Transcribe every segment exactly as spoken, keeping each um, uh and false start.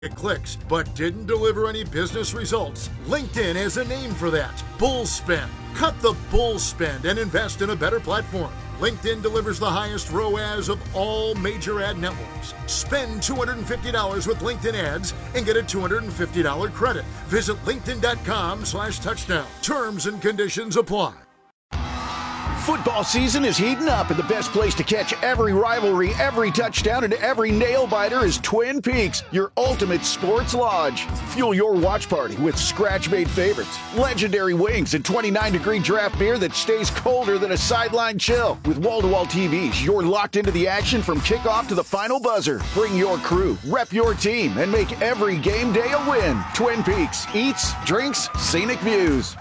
clicks, but didn't deliver any business results? LinkedIn has a name for that. Bull spend. Cut the bull spend and invest in a better platform. LinkedIn delivers the highest R O A S of all major ad networks. Spend two hundred fifty dollars with LinkedIn ads and get a two hundred fifty dollars credit. Visit linkedin.com slash touchdown. Terms and conditions apply. Football season is heating up, and the best place to catch every rivalry, every touchdown, and every nail-biter is Twin Peaks, your ultimate sports lodge. Fuel your watch party with scratch-made favorites, legendary wings, and twenty-nine degree draft beer that stays colder than a sideline chill. With wall-to-wall T Vs, you're locked into the action from kickoff to the final buzzer. Bring your crew, rep your team, and make every game day a win. Twin Peaks, eats, drinks, scenic views.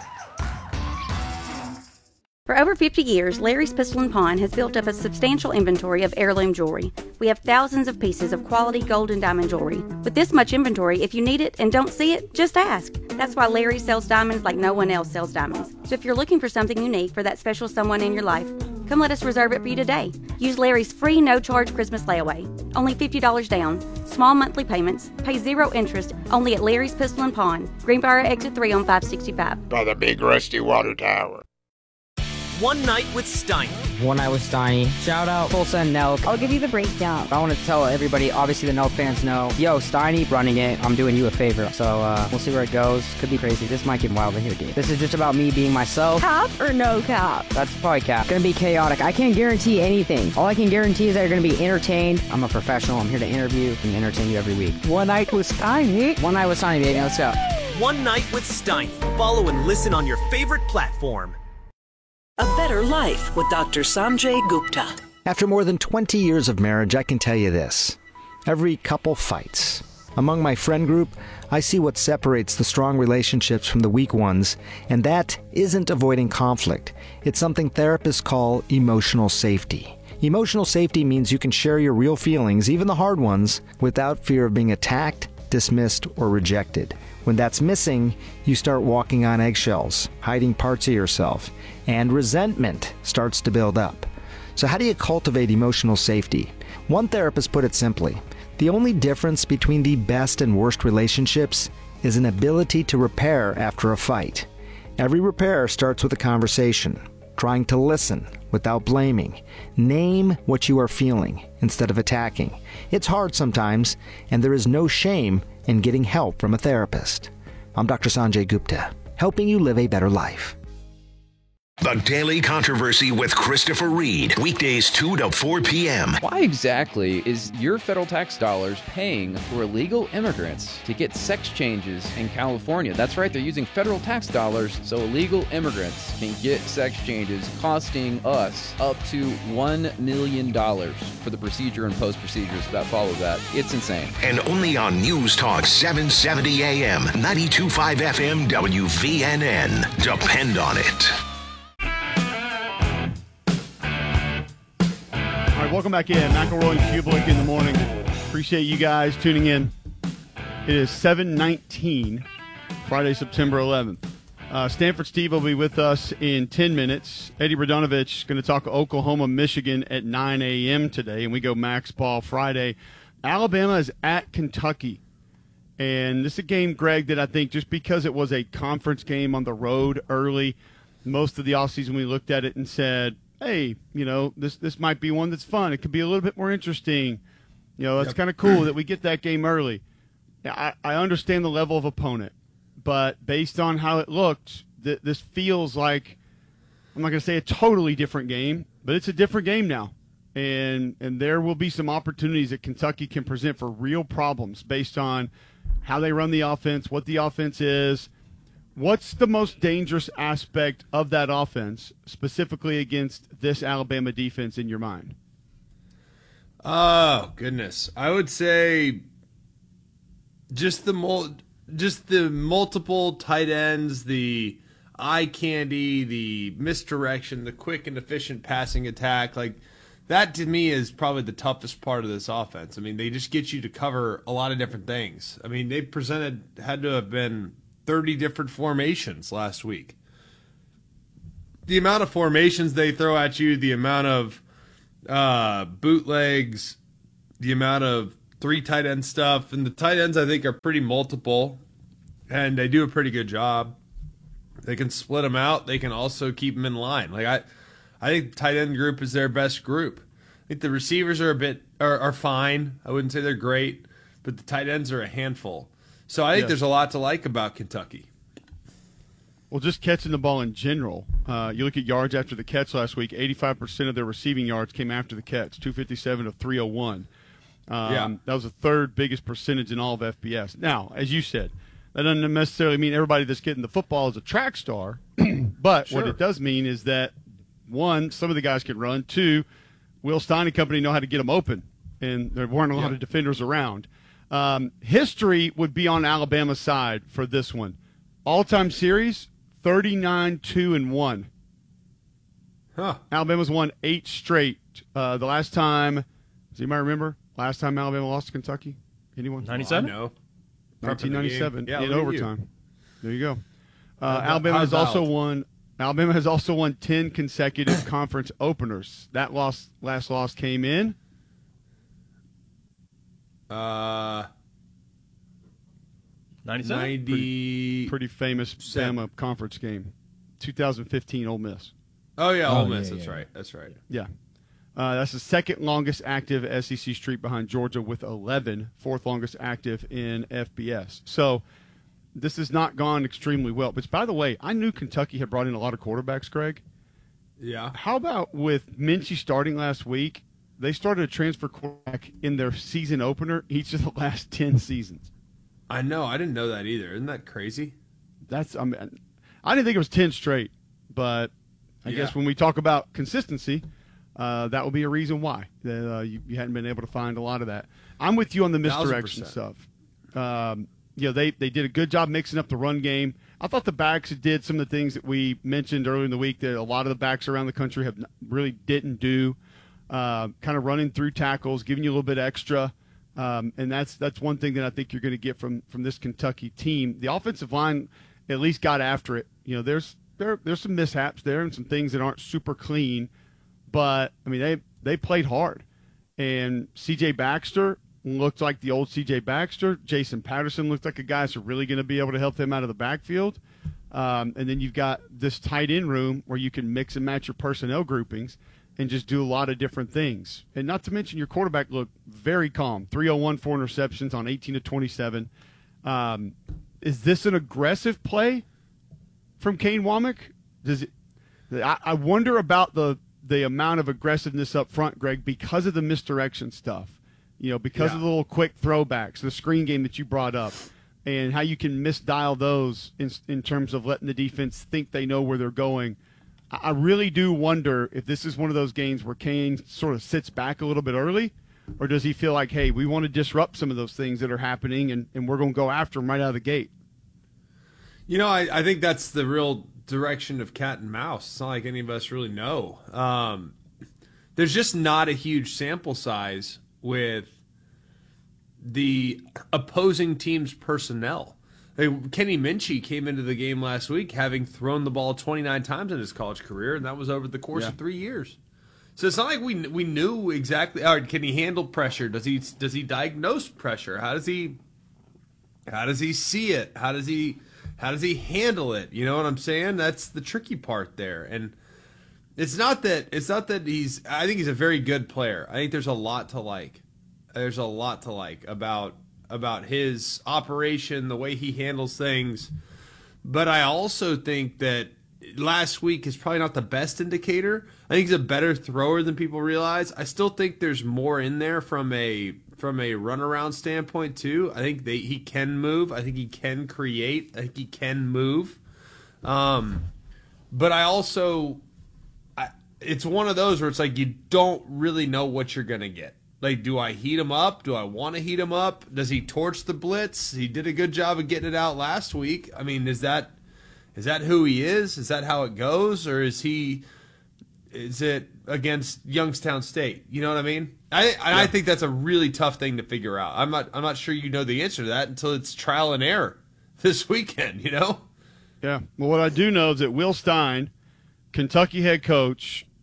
For over fifty years, Larry's Pistol and Pawn has built up a substantial inventory of heirloom jewelry. We have thousands of pieces of quality gold and diamond jewelry. With this much inventory, if you need it and don't see it, just ask. That's why Larry sells diamonds like no one else sells diamonds. So if you're looking for something unique for that special someone in your life, come let us reserve it for you today. Use Larry's free no-charge Christmas layaway. Only fifty dollars down. Small monthly payments. Pay zero interest. Only at Larry's Pistol and Pawn. Greenbrier Exit three on five sixty-five. By the big rusty water tower. One Night with Steiny. One Night with Steiny. Shout out Tulsa and Nelk. I'll give you the breakdown. I want to tell everybody, obviously the Nelk fans know, yo, Steiny running it, I'm doing you a favor. So uh, we'll see where it goes. Could be crazy. This might get wild in here, dude. This is just about me being myself. Cap or no cap? That's probably cap. Gonna be chaotic. I can't guarantee anything. All I can guarantee is that you're gonna be entertained. I'm a professional. I'm here to interview and entertain you every week. One Night with Steiny. One Night with Steiny, baby. Let's go. One Night with Steiny. Follow and listen on your favorite platform. A Better Life with Doctor Sanjay Gupta. After more than twenty years of marriage, I can tell you this. Every couple fights. Among my friend group, I see what separates the strong relationships from the weak ones, and that isn't avoiding conflict. It's something therapists call emotional safety. Emotional safety means you can share your real feelings, even the hard ones, without fear of being attacked, dismissed, or rejected. When that's missing, you start walking on eggshells, hiding parts of yourself, and resentment starts to build up. So how do you cultivate emotional safety? One therapist put it simply: the only difference between the best and worst relationships is an ability to repair after a fight. Every repair starts with a conversation, trying to listen without blaming. Name what you are feeling instead of attacking. It's hard sometimes, and there is no shame in getting help from a therapist. I'm Doctor Sanjay Gupta, helping you live a better life. The Daily Controversy with Christopher Reed, weekdays two to four p.m. Why exactly is your federal tax dollars paying for illegal immigrants to get sex changes in California? That's right, they're using federal tax dollars so illegal immigrants can get sex changes, costing us up to one million dollars for the procedure and post-procedures that follow that. It's insane. And only on News Talk seven seventy A M, ninety-two point five F M, W V N N. Depend on it. All right, welcome back in. McElroy and Kubelik in the morning. Appreciate you guys tuning in. It is seven nineteen, Friday, September eleventh. Uh, Stanford Steve will be with us in ten minutes. Eddie Radonovich is going to talk Oklahoma, Michigan at nine a.m. today, and we go Max Ball Friday. Alabama is at Kentucky. And this is a game, Greg, that I think just because it was a conference game on the road early, most of the offseason we looked at it and said, hey, you know, this this might be one that's fun. It could be a little bit more interesting. You know, it's yep. kind of cool that we get that game early. I, I understand the level of opponent, but based on how it looked, th- this feels like, I'm not going to say a totally different game, but it's a different game now. And and there will be some opportunities that Kentucky can present for real problems based on how they run the offense, what the offense is. What's the most dangerous aspect of that offense, specifically against this Alabama defense, in your mind? Oh, goodness. I would say just the mul- just the multiple tight ends, the eye candy, the misdirection, the quick and efficient passing attack. Like, that to me is probably the toughest part of this offense. I mean, they just get you to cover a lot of different things. I mean, they presented, had to have been thirty different formations last week. The amount of formations they throw at you, the amount of uh, bootlegs, the amount of three tight end stuff, and the tight ends I think are pretty multiple, and they do a pretty good job. They can split them out. They can also keep them in line. Like I, I think the tight end group is their best group. I think the receivers are a bit are, are fine. I wouldn't say they're great, but the tight ends are a handful. So I think yes. there's a lot to like about Kentucky. Well, just catching the ball in general. Uh, you look at yards after the catch last week, eighty-five percent of their receiving yards came after the catch, two fifty-seven to three oh one. Um, yeah. That was the third biggest percentage in all of F B S. Now, as you said, that doesn't necessarily mean everybody that's getting the football is a track star, but Sure. what it does mean is that, one, some of the guys can run. Two, Will Stein and company know how to get them open, and there weren't a lot Yeah. of defenders around. Um, history would be on Alabama's side for this one. All-time series, thirty-nine two and one. Huh. Alabama's won eight straight. Uh, the last time, does anybody remember? Last time Alabama lost to Kentucky? Anyone? ninety-seven? No. nineteen ninety-seven Yeah, in look at overtime. you. There you go. Uh, How about- Alabama how has also about? won. Alabama has also won ten consecutive conference openers. That loss, last loss, came in. Uh, ninety-seven? ninety. Pretty famous Seven. Bama conference game, twenty fifteen Ole Miss. Oh yeah, Oh, Ole Miss. yeah, that's yeah. right. That's right. Yeah. Uh, that's the second longest active S E C streak behind Georgia with eleven, fourth longest active in F B S. So this has not gone extremely well. But by the way, I knew Kentucky had brought in a lot of quarterbacks, Greg. Yeah. How about with Minchie starting last week? They started a transfer quarterback in their season opener each of the last ten seasons. I know. I didn't know that either. Isn't that crazy? That's I mean, I didn't think it was ten straight, but I Yeah. guess when we talk about consistency, uh, that will be a reason why that, uh, you, you hadn't been able to find a lot of that. I'm with you on the misdirection Thousand stuff. Um, you know, they, they did a good job mixing up the run game. I thought the backs did some of the things that we mentioned earlier in the week that a lot of the backs around the country have not, really didn't do, uh, kind of running through tackles, giving you a little bit extra. Um, and that's that's one thing that I think you're going to get from, from this Kentucky team. The offensive line at least got after it. You know, there's there there's some mishaps there and some things that aren't super clean, but I mean they they played hard. And C J Baxter looked like the old C J Baxter. Jason Patterson looked like a guy who's really going to be able to help them out of the backfield. Um, and then you've got this tight end room where you can mix and match your personnel groupings and just do a lot of different things. And not to mention your quarterback looked very calm. three oh one, four interceptions on eighteen to twenty-seven. Um, is this an aggressive play from Kane Womack? Does it? I, I wonder about the the amount of aggressiveness up front, Greg, because of the misdirection stuff. You know, because Yeah. of the little quick throwbacks, the screen game that you brought up, and how you can misdial those in in terms of letting the defense think they know where they're going. I really do wonder if this is one of those games where Kane sort of sits back a little bit early, or does he feel like, hey, we want to disrupt some of those things that are happening, and, and we're going to go after them right out of the gate? You know, I, I think that's the real direction of cat and mouse. It's not like any of us really know. Um, there's just not a huge sample size with the opposing team's personnel. Like, Kenny Minchie came into the game last week having thrown the ball twenty-nine times in his college career, and that was over the course Yeah. of three years. So it's not like we we knew exactly. All right, can he handle pressure? Does he does he diagnose pressure? How does he how does he see it? How does he how does he handle it? You know what I'm saying? That's the tricky part there. And it's not that it's not that he's. I think he's a very good player. I think there's a lot to like. There's a lot to like about. about his operation, the way he handles things. But I also think that last week is probably not the best indicator. I think he's a better thrower than people realize. I still think there's more in there from a from a runaround standpoint too. I think they, he can move. I think he can create. I think he can move. Um, but I also, I, it's one of those where it's like you don't really know what you're going to get. Like, do I heat him up? Do I want to heat him up? Does he torch the blitz? He did a good job of getting it out last week. I mean, is that is that who he is? Is that how it goes? Or is he is it against Youngstown State? You know what I mean? I yeah. I think that's a really tough thing to figure out. I'm not I'm not sure you know the answer to that until it's trial and error this weekend, you know? Yeah. Well, what I do know is that Will Stein, Kentucky head coach,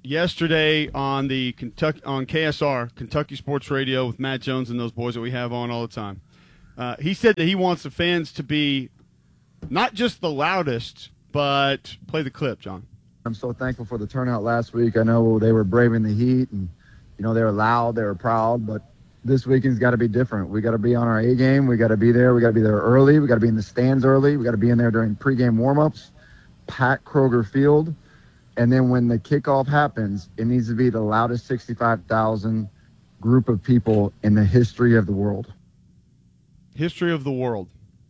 yesterday on the Kentucky on K S R, Kentucky Sports Radio, with Matt Jones and those boys that we have on all the time. Uh, he said that he wants the fans to be not just the loudest, but play the clip, John. I'm so thankful for the turnout last week. I know they were braving the heat, and you know they were loud, they were proud, but this weekend's got to be different. We got to be on our A game. We got to be there. We got to be there early. We got to be in the stands early. We got to be in there during pregame warmups, pack Kroger Field, and then when the kickoff happens, it needs to be the loudest sixty-five thousand group of people in the history of the world. History of the world.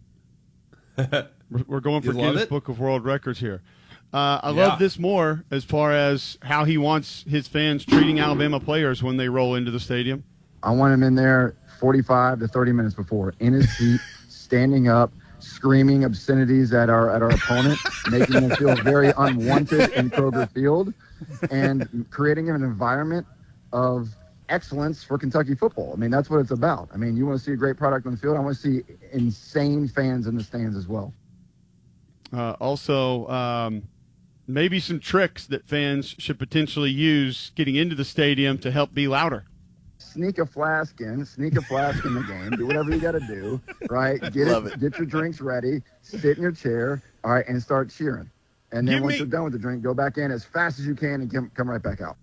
We're going for Guinness it? Book of World Records here. Uh, I Yeah. love this more as far as how he wants his fans treating Alabama players when they roll into the stadium. I want him in there forty-five to thirty minutes before, in his seat, standing up, screaming obscenities at our at our opponent, making him feel very unwanted in Kroger Field, and creating an environment of excellence for Kentucky football. I mean, that's what it's about. I mean, you want to see a great product on the field. I want to see insane fans in the stands as well. Uh, also, um, maybe some tricks that fans should potentially use getting into the stadium to help be louder. Sneak a flask in, sneak a flask in the game, do whatever you got to do, right? Get Love it, it. get your drinks ready, sit in your chair, all right, and start cheering. And then Give once me- you're done with the drink, go back in as fast as you can and come, come right back out.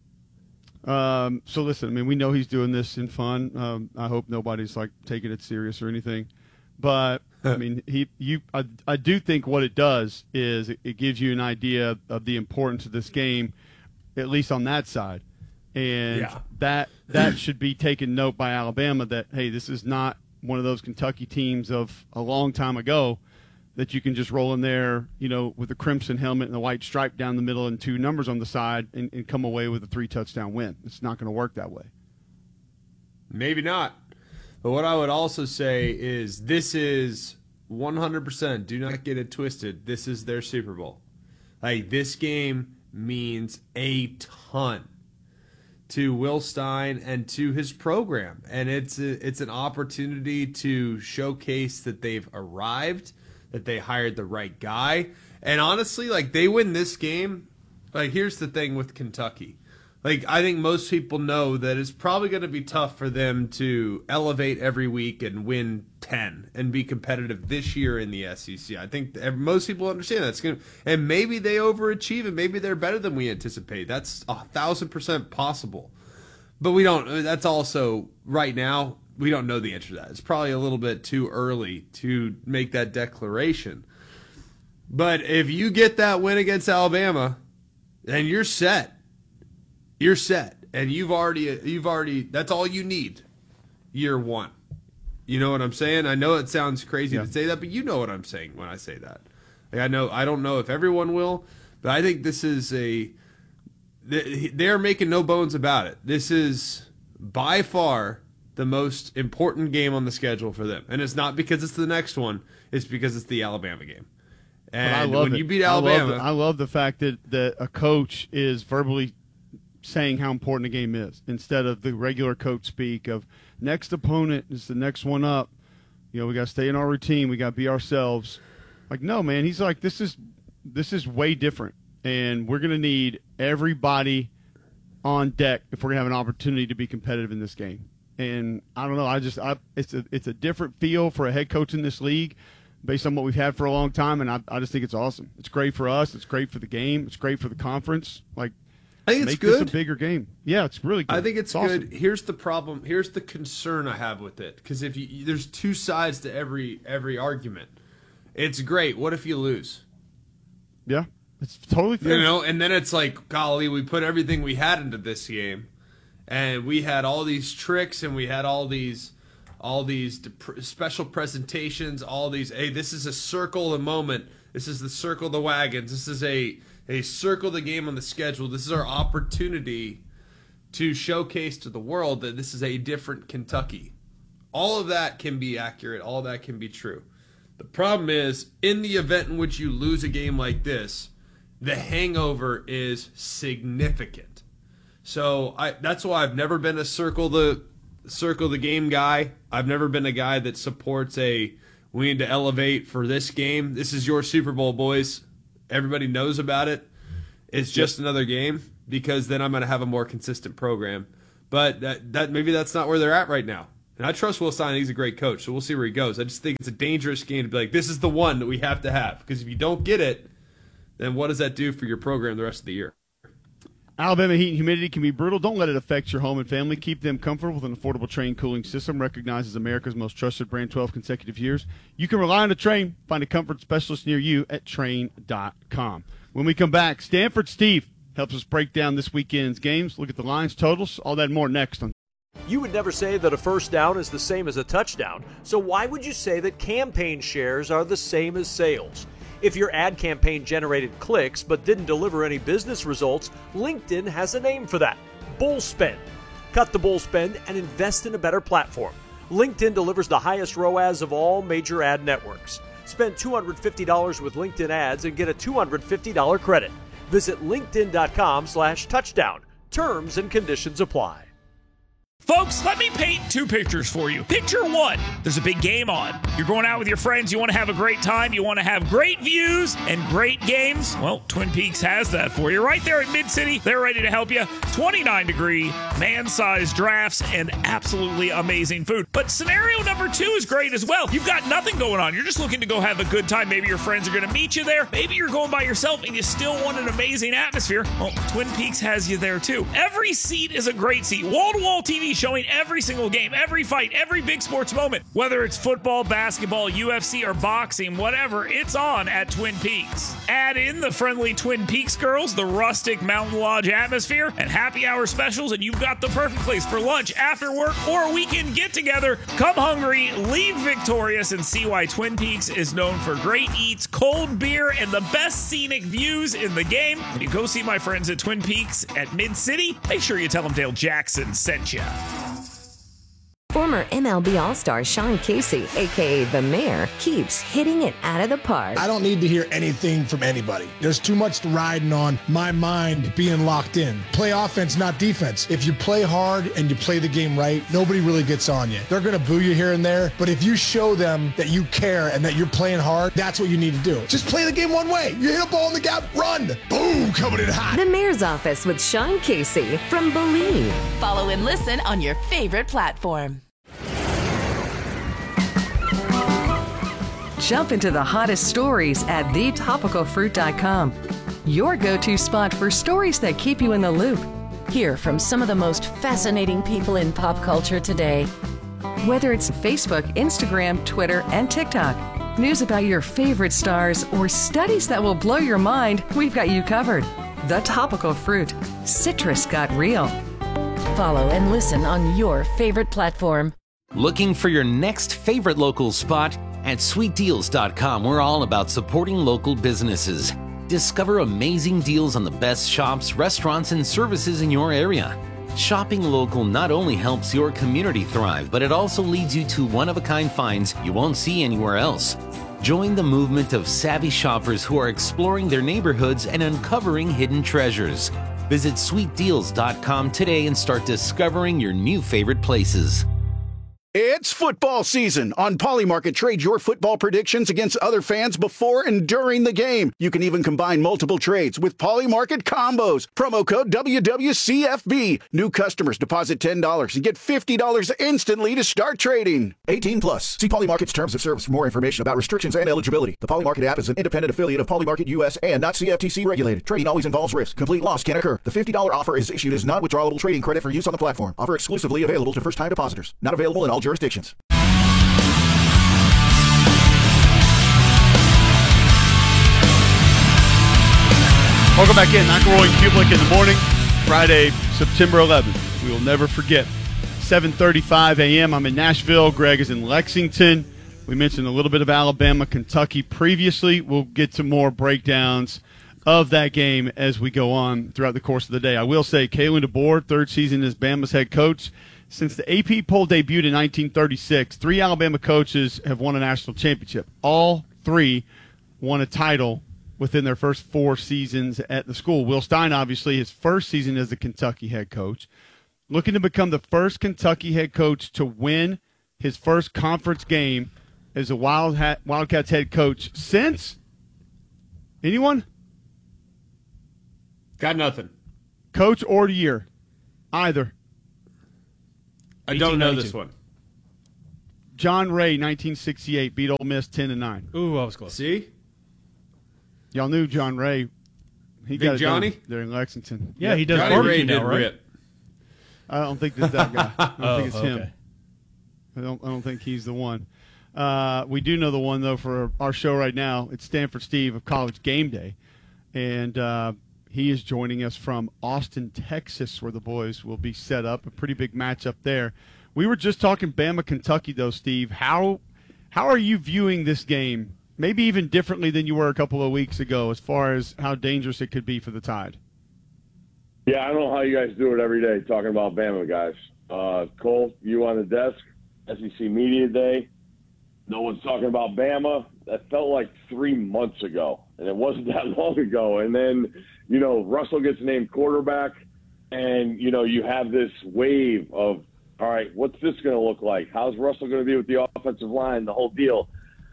Um, so listen, I mean, we know he's doing this in fun. Um, I hope nobody's like taking it serious or anything. But I mean, he, you, I, I do think what it does is it, it gives you an idea of the importance of this game, at least on that side, and Yeah. that that should be taken note by Alabama that hey, this is not one of those Kentucky teams of a long time ago that you can just roll in there, you know, with a crimson helmet and the white stripe down the middle and two numbers on the side and, and come away with a three touchdown win. It's not going to work that way. Maybe not. But what I would also say is this is one hundred percent, do not get it twisted, this is their Super Bowl. Like, this game means a ton to Will Stein and to his program. And it's a, it's an opportunity to showcase that they've arrived, that they hired the right guy. And honestly, like, they win this game. Like, here's the thing with Kentucky. Like, I think most people know that it's probably going to be tough for them to elevate every week and win ten and be competitive this year in the S E C. I think ev- most people understand that's going to, and maybe they overachieve and maybe they're better than we anticipate. That's a thousand percent possible. But we don't, that's also, right now, we don't know the answer to that. It's probably a little bit too early to make that declaration. But if you get that win against Alabama, then you're set. You're set, and you've already, you've already. That's all you need. Year one. You know what I'm saying? I know it sounds crazy Yeah. to say that, but you know what I'm saying when I say that. Like, I know. I don't know if everyone will, but I think this is a. They're making no bones about it. This is by far the most important game on the schedule for them, and it's not because it's the next one. It's because it's the Alabama game. And But I love when it. you beat I love Alabama, it. I love the fact that, that a coach is verbally saying how important a game is instead of the regular coach speak of next opponent is the next one up. You know, we got to stay in our routine. We got to be ourselves. Like, no, man. He's like, this is this is way different, and we're going to need everybody on deck if we're going to have an opportunity to be competitive in this game. And I don't know. I just I, it's a it's a different feel for a head coach in this league based on what we've had for a long time, and I, I just think it's awesome. It's great for us. It's great for the game. It's great for the conference. Like, I think it's make good. this a bigger game. Yeah, it's really good. I think it's, awesome. good. Here's the problem. Here's the concern I have with it. Because if you, there's two sides to every every argument. It's great. What if you lose? Yeah, it's totally fair. You know, and then it's like, golly, we put everything we had into this game, and we had all these tricks, and we had all these, all these dep- special presentations, all these. Hey, this is a circle the moment. This is the circle the wagons. This is a a circle the game on the schedule. This is our opportunity to showcase to the world that this is a different Kentucky. All of that can be accurate. All of that can be true. The problem is, in the event in which you lose a game like this, the hangover is significant. So I, that's why I've never been a circle the circle the game guy. I've never been a guy that supports a we need to elevate for this game. This is your Super Bowl, boys. Everybody knows about it. It's just another game. because then I'm going to have a more consistent program. But that, that maybe that's not where they're at right now. And I trust Will Stein. He's a great coach, so we'll see where he goes. I just think it's a dangerous game to be like, this is the one that we have to have. Because if you don't get it, then what does that do for your program the rest of the year? Alabama heat and humidity can be brutal. Don't let it affect your home and family. Keep them comfortable with an affordable Train cooling system recognized as America's most trusted brand twelve consecutive years. You can rely on a Train. Find a comfort specialist near you at train dot com. When we come back, Stanford Steve helps us break down this weekend's games, look at the lines, totals, all that and more next on. You would never say that a first down is the same as a touchdown, so why would you say that campaign shares are the same as sales? If your ad campaign generated clicks but didn't deliver any business results, LinkedIn has a name for that: bull spend. Cut the bull spend and invest in a better platform. LinkedIn delivers the highest R O A S of all major ad networks. Spend two hundred fifty dollars with LinkedIn ads and get a two hundred fifty dollars credit. Visit linkedin.com slash touchdown. Terms and conditions apply. Folks, let me paint two pictures for you. Picture one, there's a big game on. You're going out with your friends, you want to have a great time, you want to have great views and great games. Well, Twin Peaks has that for you. Right there in Mid-City, they're ready to help you. twenty-nine degree, man-sized drafts, and absolutely amazing food. But scenario number two is great as well. You've got nothing going on. You're just looking to go have a good time. Maybe your friends are going to meet you there. Maybe you're going by yourself and you still want an amazing atmosphere. Well, Twin Peaks has you there too. Every seat is a great seat. Wall-to-wall T V showing every single game, every fight, every big sports moment. Whether it's football, basketball, U F C, or boxing, whatever, it's on at Twin Peaks. Add in the friendly Twin Peaks girls, the rustic Mountain Lodge atmosphere, and happy hour specials, and you've got the perfect place for lunch, after work, or a weekend get-together. Come hungry, leave victorious, and see why Twin Peaks is known for great eats, cold beer, and the best scenic views in the game. When you go see my friends at Twin Peaks at Mid-City, make sure you tell them Dale Jackson sent you. Former M L B All-Star Sean Casey, a k a. The Mayor, keeps hitting it out of the park. I don't need to hear anything from anybody. There's too much riding on my mind being locked in. Play offense, not defense. If you play hard and you play the game right, nobody really gets on you. They're going to boo you here and there, but if you show them that you care and that you're playing hard, that's what you need to do. Just play the game one way. You hit a ball in the gap, run. Boom, coming in hot. The Mayor's Office with Sean Casey from Believe. Follow and listen on your favorite platform. Jump into the hottest stories at the topical fruit dot com. Your go-to spot for stories that keep you in the loop. Hear from some of the most fascinating people in pop culture today. Whether it's Facebook, Instagram, Twitter, and TikTok, news about your favorite stars, or studies that will blow your mind, we've got you covered. The Topical Fruit. Citrus got real. Follow and listen on your favorite platform. Looking for your next favorite local spot? At sweet deals dot com, we're all about supporting local businesses. Discover amazing deals on the best shops, restaurants, and services in your area. Shopping local not only helps your community thrive, but it also leads you to one-of-a-kind finds you won't see anywhere else. Join the movement of savvy shoppers who are exploring their neighborhoods and uncovering hidden treasures. Visit sweet deals dot com today and start discovering your new favorite places. It's football season. On Polymarket, trade your football predictions against other fans before and during the game. You can even combine multiple trades with Polymarket combos. Promo code W W C F B. New customers deposit ten dollars and get fifty dollars instantly to start trading. eighteen plus. See Polymarket's terms of service for more information about restrictions and eligibility. The Polymarket app is an independent affiliate of Polymarket U S and not C F T C regulated. Trading always involves risk. Complete loss can occur. The fifty dollars offer is issued as non-withdrawable trading credit for use on the platform. Offer exclusively available to first-time depositors. Not available in all jurisdictions. Welcome back in. McElroy and Kublik in the morning, Friday, September eleventh. We will never forget. seven thirty-five a.m. I'm in Nashville. Greg is in Lexington. We mentioned a little bit of Alabama, Kentucky previously. We'll get to more breakdowns of that game as we go on throughout the course of the day. I will say, Kalen DeBoer, third season as Bama's head coach. Since the A P poll debuted in nineteen thirty-six, three Alabama coaches have won a national championship. All three won a title within their first four seasons at the school. Will Stein, obviously, his first season as the Kentucky head coach, looking to become the first Kentucky head coach to win his first conference game as a Wild Hat, Wildcats head coach since anyone? Got nothing. Coach or year? Either. I don't know this one. John Ray, nineteen sixty-eight, beat Ole Miss ten to nine. Ooh, I was close. See? Y'all knew John Ray. He Big got it Johnny? done there in Lexington. Yeah, he does Johnny barbecue Ray now, did right? rip. I don't think it's that guy. I don't Oh, think it's him. okay. I don't. I don't think he's the one. Uh, we do know the one though for our show right now. It's Stanford Steve of College Game Day, and uh, he is joining us from Austin, Texas, where the boys will be set up. A pretty big matchup there. We were just talking Bama, Kentucky, though, Steve. How how are you viewing this game? Maybe even differently than you were a couple of weeks ago, as far as how dangerous it could be for the Tide. Yeah, I don't know how you guys do it every day talking about Bama, guys. Uh, Cole, you on the desk, S E C Media Day. No one's talking about Bama. That felt like three months ago, and it wasn't that long ago. And then, you know, Russell gets named quarterback, and, you know, you have this wave of, all right, what's this going to look like? How's Russell going to be with the offensive line, the whole deal?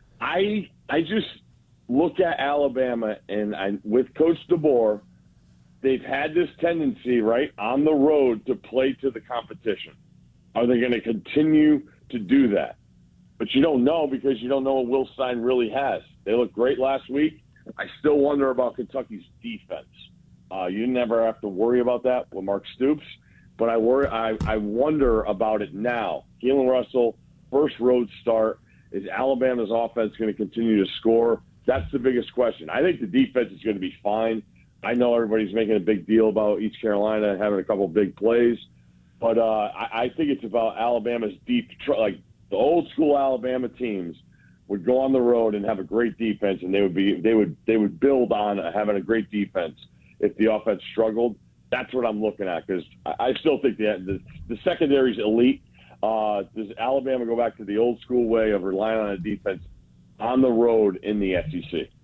I I just look at Alabama, and I, with Coach DeBoer, they've had this tendency, right, on the road to play to the competition. Are they going to continue to do that? But you don't know because you don't know what Will Stein really has. They looked great last week. I still wonder about Kentucky's defense. Uh, you never have to worry about that with Mark Stoops, but I worry. I, I wonder about it now. Keelan Russell, first road start. Is Alabama's offense going to continue to score? That's the biggest question. I think the defense is going to be fine. I know everybody's making a big deal about East Carolina having a couple big plays, but uh, I, I think it's about Alabama's deep, like the old school Alabama teams would go on the road and have a great defense, and they would be they would they would build on having a great defense if the offense struggled. That's what I'm looking at because I, I still think the the, the secondary is elite. Uh, does Alabama go back to the old school way of relying on a defense on the road in the S E C?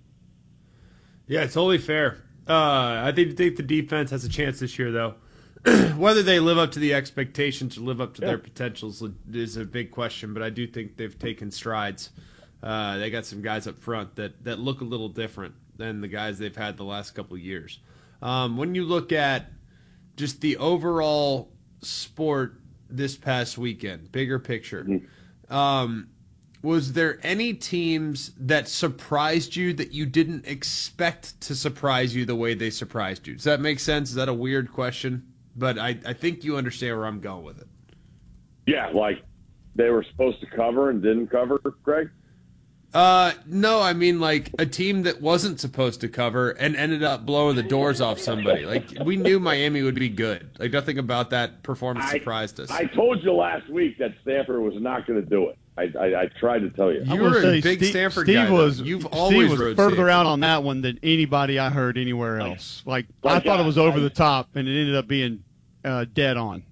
Yeah, it's totally fair. Uh, I think, think the defense has a chance this year, though. Whether they live up to the expectations or live up to yeah. their potentials is a big question, but I do think they've taken strides. Uh, they got some guys up front that, that look a little different than the guys they've had the last couple of years. Um, when you look at just the overall sport this past weekend, bigger picture, mm-hmm. um, was there any teams that surprised you that you didn't expect to surprise you the way they surprised you? Does that make sense? Is that a weird question? But I, I think you understand where I'm going with it. Yeah, like they were supposed to cover and didn't cover, Greg? Uh, no, I mean like a team that wasn't supposed to cover and ended up blowing the doors off somebody. Like we knew Miami would be good. Like nothing about that performance I, surprised us. I told you last week that Stanford was not going to do it. I, I, I tried to tell you. You were a big Steve, Stanford Steve guy. Was, You've Steve always was rode further Stanford. out on that one than anybody I heard anywhere else. Like, like I thought uh, it was over I, the top, and it ended up being uh, dead on.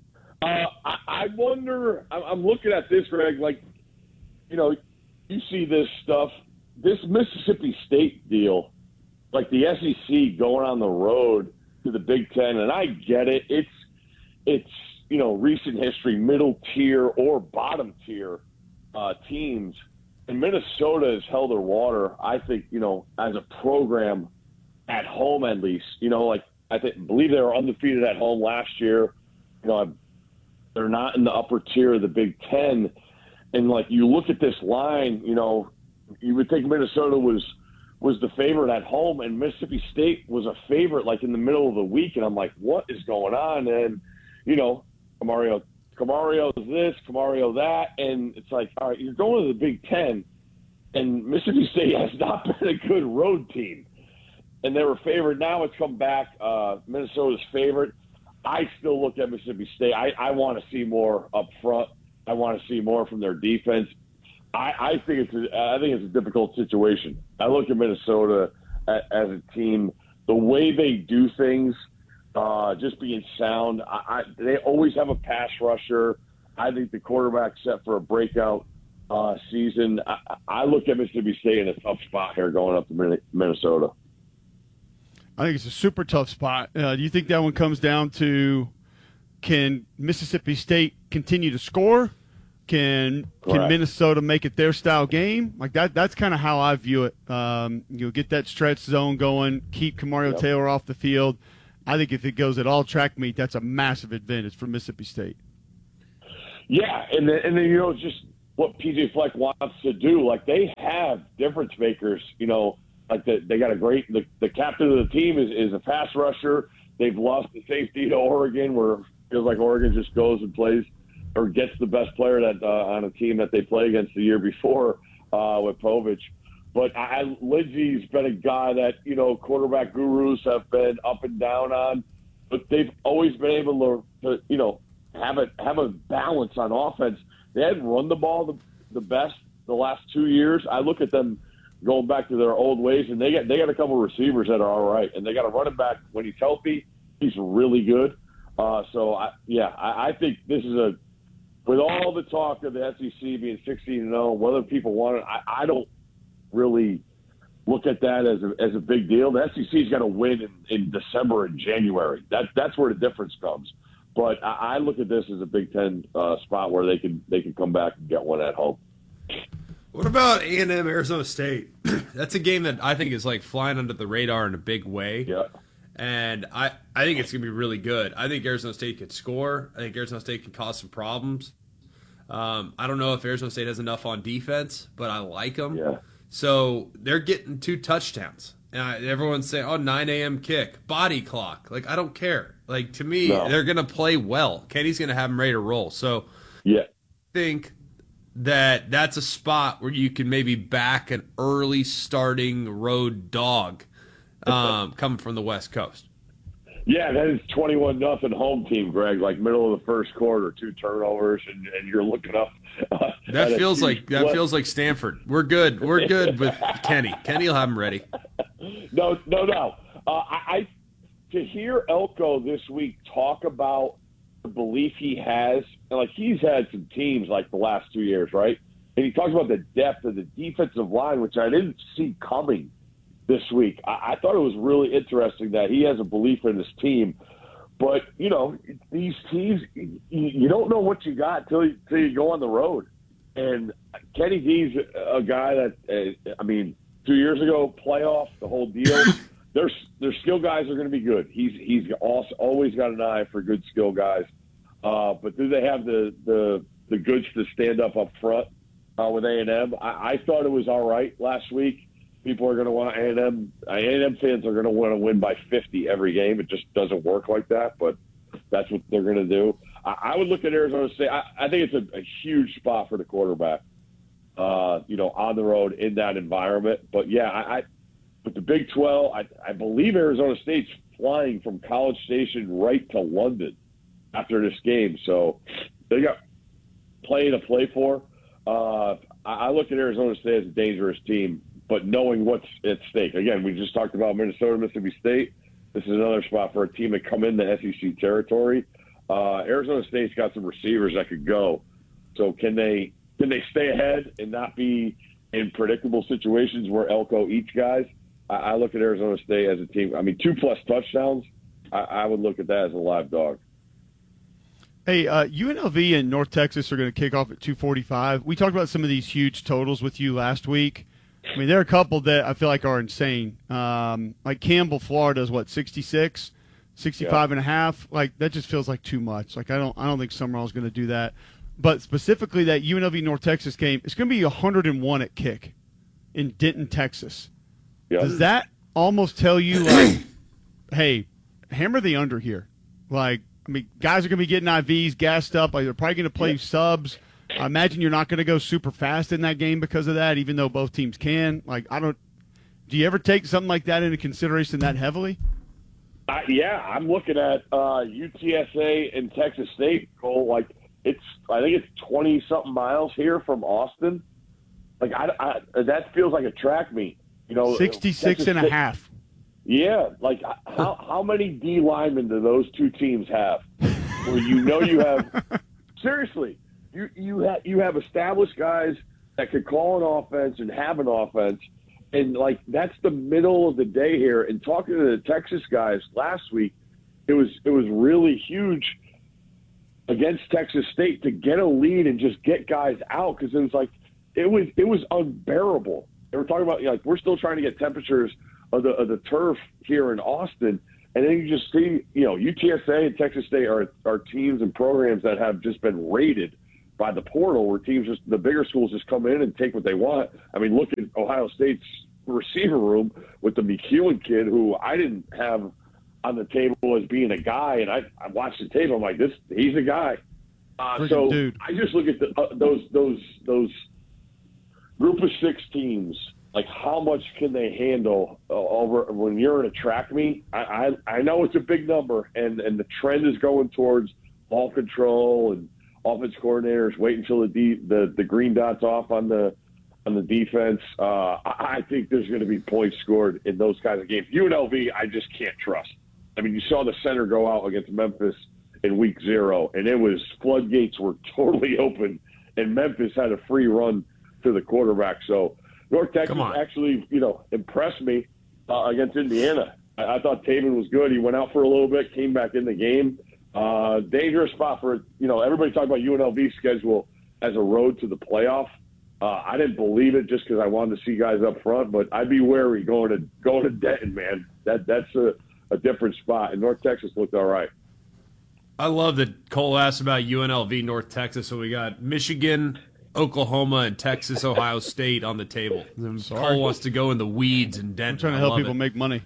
Uh, I, I wonder. I'm looking at this, Greg. Like, you know, you see this stuff. This Mississippi State deal, like the S E C going on the road to the Big Ten, and I get it. It's, it's you know, recent history, middle tier or bottom tier uh, teams. And Minnesota has held their water, I think, you know, as a program at home at least. You know, like I think, believe they were undefeated at home last year. You know, they're not in the upper tier of the Big Ten. And, like, you look at this line, you know, you would think Minnesota was was the favorite at home, and Mississippi State was a favorite, like, in the middle of the week. And I'm like, what is going on? And, you know, Camario, Camario this, Camario that. And it's like, all right, you're going to the Big Ten, and Mississippi State has not been a good road team. And they were favored. Now it's come back. Uh, Minnesota's favorite. I still look at Mississippi State. I, I want to see more up front. I want to see more from their defense. I, I think it's a, I think it's a difficult situation. I look at Minnesota as, as a team, the way they do things, uh, just being sound. I, I, they always have a pass rusher. I think the quarterback's set for a breakout uh, season. I, I look at Mississippi State in a tough spot here going up to Minnesota. I think it's a super tough spot. Uh, do you think that one comes down to can Mississippi State continue to score? Can can Right. Minnesota make it their style game? Like that. That's kind of how I view it. Um, you know, get that stretch zone going, keep Kamario Yep. Taylor off the field. I think if it goes at all track meet, that's a massive advantage for Mississippi State. Yeah, and then, and then you know, just what P J Fleck wants to do. Like, they have difference makers, you know, like the, they got a great, the, the captain of the team is, is a pass rusher. They've lost the safety to Oregon, where it feels like Oregon just goes and plays or gets the best player that uh, on a team that they play against the year before uh, with Povich. But I, Lindsey's been a guy that, you know, quarterback gurus have been up and down on, but they've always been able to, to you know, have a, have a balance on offense. They hadn't run the ball the, the best the last two years. I look at them going back to their old ways, and they got they got a couple of receivers that are all right, and they got a running back when he's healthy. He's really good. Uh, so I, yeah, I, I think this is a with all the talk of the S E C being sixteen and zero, whether people want it, I, I don't really look at that as a as a big deal. The S E C's got to win in, in December and January. That that's where the difference comes. But I, I look at this as a Big Ten uh, spot where they can they can come back and get one at home. What about A and M Arizona State? That's a game that I think is like flying under the radar in a big way. Yeah. And I, I think it's going to be really good. I think Arizona State could score. I think Arizona State can cause some problems. Um, I don't know if Arizona State has enough on defense, but I like them. Yeah. So they're getting two touchdowns. And I, everyone's saying, oh, nine a.m. kick, body clock. Like, I don't care. Like, to me, no. They're going to play well. Kenny's going to have them ready to roll. So yeah, I think that that's a spot where you can maybe back an early starting road dog um, coming from the West Coast. Yeah, that is twenty-one nothing home team, Greg. Like middle of the first quarter, two turnovers, and, and you're looking up. Uh, that feels like that feels like Stanford. We're good. We're good with Kenny. Kenny will have them ready. No, no, no. Uh, I, I to hear Elko this week talk about the belief he has, and like he's had some teams like the last two years, right? And he talks about the depth of the defensive line, which I didn't see coming this week. I, I thought it was really interesting that he has a belief in his team. But, you know, these teams, you, you don't know what you got till you, till you go on the road. And Kenny D's a guy that, uh, I mean, two years ago, playoff, the whole deal. Their their skill guys are going to be good. He's he's also always got an eye for good skill guys. Uh, but do they have the, the, the goods to stand up up front uh, with A and M? I, I thought it was all right last week. People are going to want A and M. A and M fans are going to want to win by fifty every game. It just doesn't work like that, but that's what they're going to do. I, I would look at Arizona State. I, I think it's a, a huge spot for the quarterback, uh, you know, on the road in that environment. But, yeah, I, I with the Big twelve, I, I believe Arizona State's flying from College Station right to London after this game. So they got plenty to play for. Uh, I, I look at Arizona State as a dangerous team. But knowing what's at stake. Again, we just talked about Minnesota, Mississippi State. This is another spot for a team that come into S E C territory. Uh, Arizona State's got some receivers that could go. So can they can they stay ahead and not be in predictable situations where Elko eats guys? I, I look at Arizona State as a team. I mean, two-plus touchdowns, I, I would look at that as a live dog. Hey, uh, U N L V and North Texas are going to kick off at two forty-five. We talked about some of these huge totals with you last week. I mean, there are a couple that I feel like are insane. Um, like Campbell, Florida is what, sixty-six, sixty-five yeah. and a half? Like, that just feels like too much. Like, I don't I don't think Summerall is going to do that. But specifically that U N L V North Texas game, it's going to be one hundred one at kick in Denton, Texas. Yeah. Does that almost tell you, like, hey, hammer the under here? Like, I mean, guys are going to be getting I Vs, gassed up. Like, they're probably going to play yeah. subs. I imagine you're not going to go super fast in that game because of that, even though both teams can. Like, I don't. Do you ever take something like that into consideration that heavily? Uh, yeah, I'm looking at uh, U T S A and Texas State. Cole, like it's, I think it's twenty something miles here from Austin. Like, I, I that feels like a track meet. You know, sixty-six and a half. Yeah, like how how many D linemen do those two teams have? Where you know you have seriously. You you have you have established guys that could call an offense and have an offense, and like that's the middle of the day here. And talking to the Texas guys last week, it was it was really huge against Texas State to get a lead and just get guys out because it was like it was it was unbearable. They were talking about, you know, like we're still trying to get temperatures of the of the turf here in Austin. And then you just see, you know, U T S A and Texas State are, are teams and programs that have just been raided by the portal, where teams just, the bigger schools just come in and take what they want. I mean, look at Ohio State's receiver room with the McEwen kid, who I didn't have on the table as being a guy. And I, I watched the tape. I'm like, this, he's a guy. Uh, so dude. I just look at the, uh, those, those, those group of six teams. Like, how much can they handle uh, over when you're in a track meet? I, I I know it's a big number, and, and the trend is going towards ball control and offense coordinators wait until the D, the the green dot's off on the on the defense. Uh, I, I think there's going to be points scored in those kinds of games. U N L V, I just can't trust. I mean, you saw the center go out against Memphis in week zero, and it was floodgates were totally open, and Memphis had a free run to the quarterback. So North Texas actually, you know, impressed me uh, against Indiana. I, I thought Taven was good. He went out for a little bit, came back in the game. Uh, dangerous spot for, you know, everybody talking about U N L V's schedule as a road to the playoff. Uh, I didn't believe it just because I wanted to see guys up front, but I'd be wary going to going to Denton, man. That that's a, a different spot. And North Texas looked all right. I love that Cole asked about U N L V North Texas. So we got Michigan, Oklahoma, and Texas, Ohio State on the table. Cole wants to go in the weeds and Denton. I'm trying to I help love people it. make money.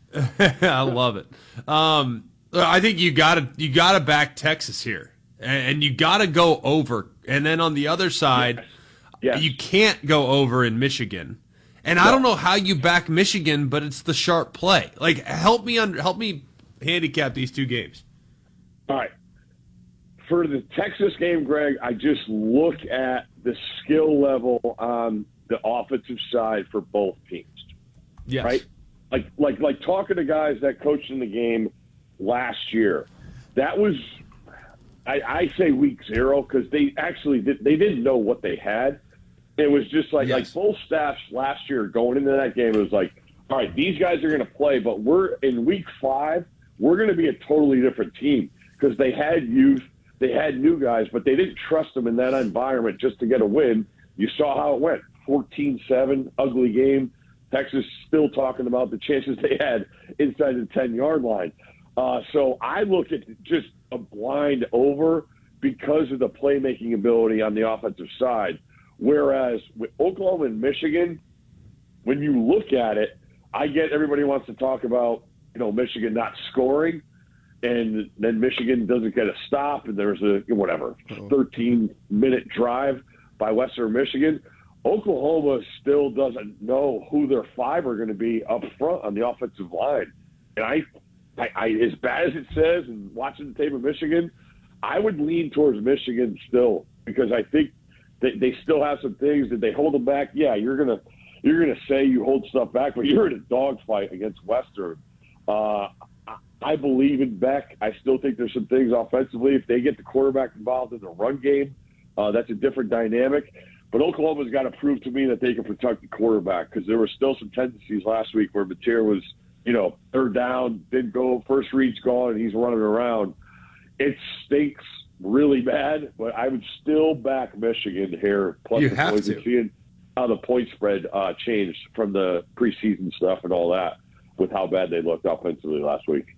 I love it. Um, I think you gotta you gotta back Texas here, and, and you gotta go over. And then on the other side, yes. Yes. you can't go over in Michigan. And no. I don't know how you back Michigan, but it's the sharp play. Like, help me under, help me handicap these two games. All right. For the Texas game, Greg, I just look at the skill level on the offensive side for both teams. Yes. Right? Like, like, like talking to guys that coached in the game last year. That was, I, I say week zero because they actually did, they didn't know what they had. It was just like, yes. like both staffs last year going into that game, it was like, all right, these guys are going to play, but we're in week five, we're going to be a totally different team because they had youth, they had new guys, but they didn't trust them in that environment just to get a win. You saw how it went, fourteen seven, ugly game. Texas still talking about the chances they had inside the ten-yard line. Uh, so I look at just a blind over because of the playmaking ability on the offensive side. Whereas with Oklahoma and Michigan, when you look at it, I get everybody wants to talk about, you know, Michigan not scoring, and then Michigan doesn't get a stop, and there's a, whatever, thirteen-minute drive by Western Michigan. Oklahoma still doesn't know who their five are going to be up front on the offensive line. And I, I, I as bad as it says, and watching the tape of Michigan, I would lean towards Michigan still because I think they, they still have some things. Did they hold them back? Yeah, you're gonna you're gonna say you hold stuff back, but you're in a dogfight against Western. Uh, I, I believe in Beck. I still think there's some things offensively. If they get the quarterback involved in the run game, uh, that's a different dynamic. But Oklahoma's got to prove to me that they can protect the quarterback because there were still some tendencies last week where Mateer was, you know, third down, didn't go, first read's gone, and he's running around. It stinks really bad, but I would still back Michigan here. Plus you the have points to. And seeing how the point spread uh, changed from the preseason stuff and all that with how bad they looked offensively last week.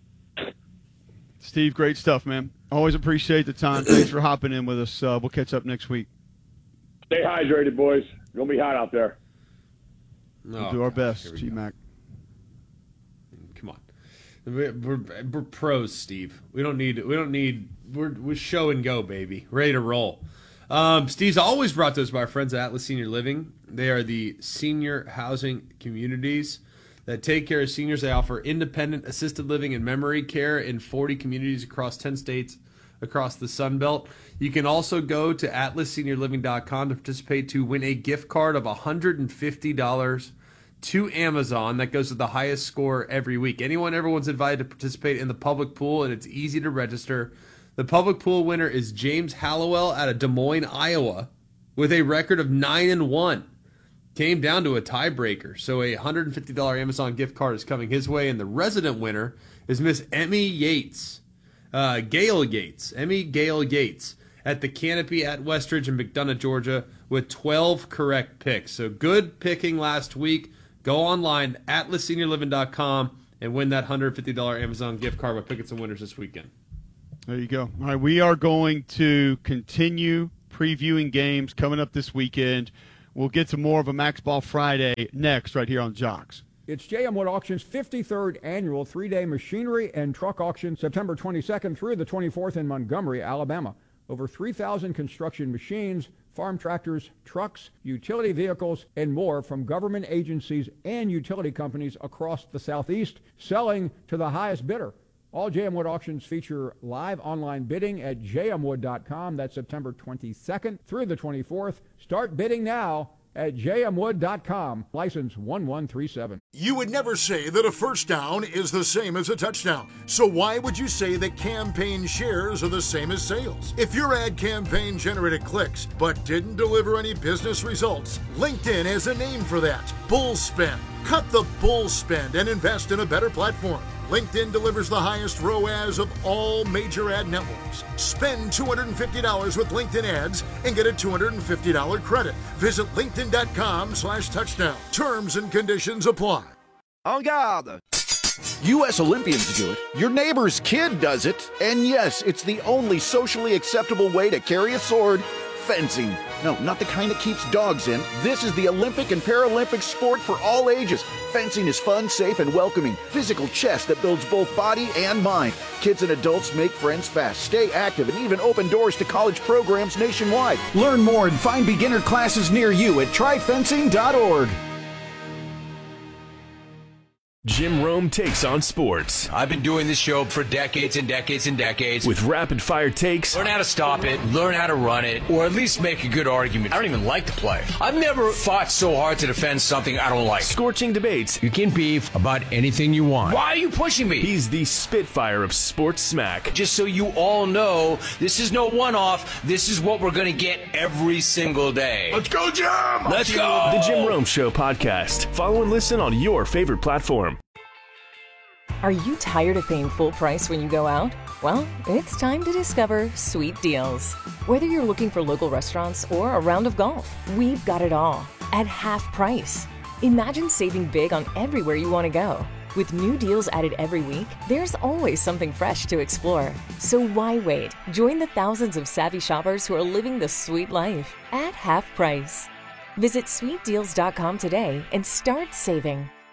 Steve, great stuff, man. Always appreciate the time. Thanks for hopping in with us. Uh, we'll catch up next week. Stay hydrated, boys. It's going to be hot out there. We'll do our best, G-Mac. Come on. We're, we're, we're pros, Steve. We don't need, we don't need, we're, we're show and go, baby. Ready to roll. Um, Steve's always brought to us by our friends at Atlas Senior Living. They are the senior housing communities that take care of seniors. They offer independent assisted living and memory care in forty communities across ten states across the Sun Belt. You can also go to atlas senior living dot com to participate to win a gift card of one hundred fifty dollars to Amazon. That goes to the highest score every week. Anyone, everyone's invited to participate in the public pool, and it's easy to register. The public pool winner is James Hallowell out of Des Moines, Iowa, with a record of nine and one. Came down to a tiebreaker, so a one hundred fifty dollars Amazon gift card is coming his way, and the resident winner is Miss Emmy Yates. Uh, Gail Yates, Emmy Gail Yates, at the Canopy at Westridge in McDonough, Georgia, with twelve correct picks. So good picking last week. Go online, atlas senior living dot com, and win that one hundred fifty dollars Amazon gift card by picking some winners this weekend. There you go. All right, we are going to continue previewing games coming up this weekend. We'll get to more of a Max Ball Friday next right here on Jocks. It's J M Wood Auction's fifty-third annual three-day machinery and truck auction, September twenty-second through the twenty-fourth in Montgomery, Alabama. Over three thousand construction machines, farm tractors, trucks, utility vehicles, and more from government agencies and utility companies across the Southeast, selling to the highest bidder. All J M Wood auctions feature live online bidding at j m wood dot com. That's September twenty-second through the twenty-fourth. Start bidding now at j m wood dot com. License one one three seven. You would never say that a first down is the same as a touchdown. So why would you say that campaign shares are the same as sales? If your ad campaign generated clicks but didn't deliver any business results, LinkedIn has a name for that. Bull spend. Cut the bull spend and invest in a better platform. LinkedIn delivers the highest R O A S of all major ad networks. Spend two hundred fifty dollars with LinkedIn ads and get a two hundred fifty dollars credit. Visit linkedin dot com slash touchdown. Terms and conditions apply. En garde! U S Olympians do it. Your neighbor's kid does it. And yes, it's the only socially acceptable way to carry a sword. Fencing. No, not the kind that keeps dogs in. This is the Olympic and Paralympic sport for all ages. Fencing is fun, safe, and welcoming. Physical chess that builds both body and mind. Kids and adults make friends fast, stay active, and even open doors to college programs nationwide. Learn more and find beginner classes near you at try fencing dot org. Jim Rome takes on sports. I've been doing this show for decades and decades and decades. With rapid-fire takes. Learn how to stop it, learn how to run it, or at least make a good argument. I don't even like the play. I've never fought so hard to defend something I don't like. Scorching debates. You can beef about anything you want. Why are you pushing me? He's the Spitfire of sports smack. Just so you all know, this is no one-off. This is what we're going to get every single day. Let's go, Jim! Let's go! The Jim Rome Show podcast. Follow and listen on your favorite platform. Are you tired of paying full price when you go out? Well, it's time to discover Sweet Deals. Whether you're looking for local restaurants or a round of golf, we've got it all at half price. Imagine saving big on everywhere you want to go. With new deals added every week, there's always something fresh to explore. So why wait? Join the thousands of savvy shoppers who are living the sweet life at half price. Visit sweet deals dot com today and start saving.